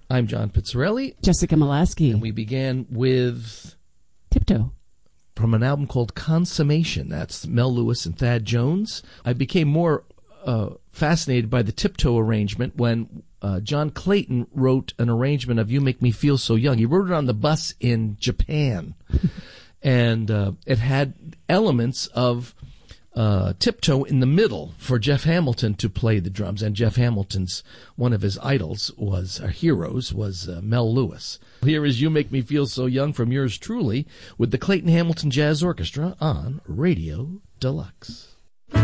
I'm John Pizzarelli. Jessica Molaski. And we began with Tiptoe. From an album called Consummation. That's Mel Lewis and Thad Jones. I became more fascinated by the Tiptoe arrangement when John Clayton wrote an arrangement of You Make Me Feel So Young. He wrote it on the bus in Japan. And it had elements of Tiptoe in the middle for Jeff Hamilton to play the drums. And Jeff Hamilton's, one of his idols, heroes, was Mel Lewis. Here is You Make Me Feel So Young from yours truly with the Clayton Hamilton Jazz Orchestra on Radio Deluxe.